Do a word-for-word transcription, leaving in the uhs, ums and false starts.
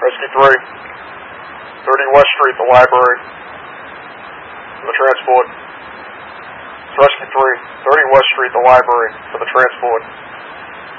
Rescue three, thirty West Street, the library, for the transport. Rescue three, thirty West Street, the library, for the transport.